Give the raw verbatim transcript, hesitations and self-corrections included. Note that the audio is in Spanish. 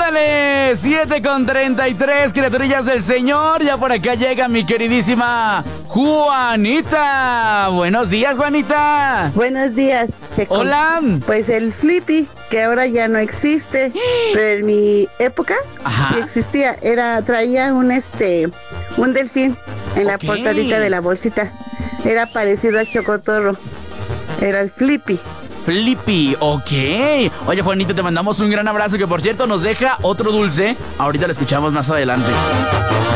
Ándale, siete con treinta y tres, criaturillas del Señor. Ya por acá llega mi queridísima Juanita. Buenos días, Juanita. Buenos días, Checo. Hola. Pues el Flippy, que ahora ya no existe, pero en mi época Ajá. sí existía. Era, traía un este, un delfín en la Ok. portadita de la bolsita. Era parecido al chocotorro. Era el Flippy. Flippy, ok. Oye, Juanita, te mandamos un gran abrazo que, por cierto, nos deja otro dulce. Ahorita lo escuchamos más adelante.